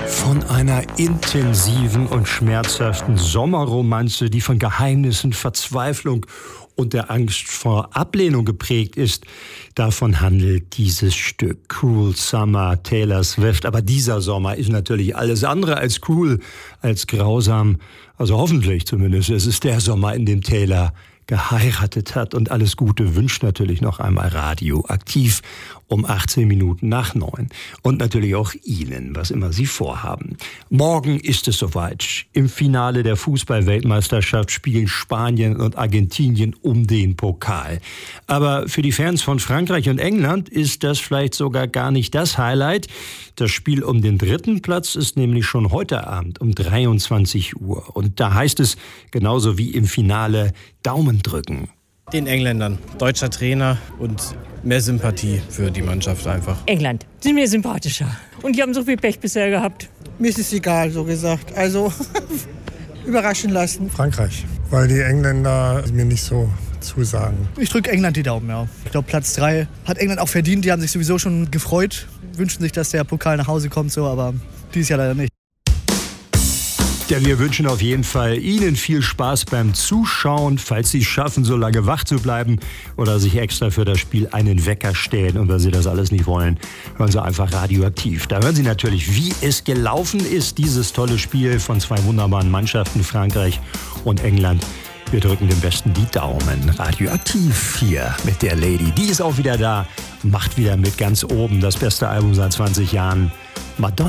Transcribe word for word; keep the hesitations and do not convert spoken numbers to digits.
Von einer intensiven und schmerzhaften Sommerromanze, die von Geheimnissen, Verzweiflung und der Angst vor Ablehnung geprägt ist, davon handelt dieses Stück. Cruel Summer, Taylor Swift. Aber dieser Sommer ist natürlich alles andere als cool, als grausam. Also hoffentlich zumindest. Es ist der Sommer, in dem Taylor geheiratet hat. Und alles Gute wünscht natürlich noch einmal Radioaktiv um achtzehn Minuten nach neun. Und natürlich auch Ihnen, was immer Sie vorhaben. Morgen ist es soweit. Im Finale der Fußball-Weltmeisterschaft spielen Spanien und Argentinien um den Pokal. Aber für die Fans von Frankreich und England ist das vielleicht sogar gar nicht das Highlight. Das Spiel um den dritten Platz ist nämlich schon heute Abend um dreiundzwanzig Uhr. Und da heißt es, genauso wie im Finale, Daumen drücken. Den Engländern. Deutscher Trainer und mehr Sympathie für die Mannschaft einfach. England. Sind mir sympathischer. Und die haben so viel Pech bisher gehabt. Mir ist es egal, so gesagt. Also überraschen lassen. Frankreich, weil die Engländer mir nicht so zusagen. Ich drücke England die Daumen, ja. Ich glaube, Platz drei hat England auch verdient. Die haben sich sowieso schon gefreut. Wünschen sich, dass der Pokal nach Hause kommt, so, aber dieses Jahr leider nicht. Ja, wir wünschen auf jeden Fall Ihnen viel Spaß beim Zuschauen, falls Sie es schaffen, so lange wach zu bleiben oder sich extra für das Spiel einen Wecker stellen. Und wenn Sie das alles nicht wollen, hören Sie einfach Radioaktiv. Da hören Sie natürlich, wie es gelaufen ist, dieses tolle Spiel von zwei wunderbaren Mannschaften, Frankreich und England. Wir drücken dem Besten die Daumen. Radioaktiv hier mit der Lady. Die ist auch wieder da, macht wieder mit ganz oben das beste Album seit zwanzig Jahren. Madonna.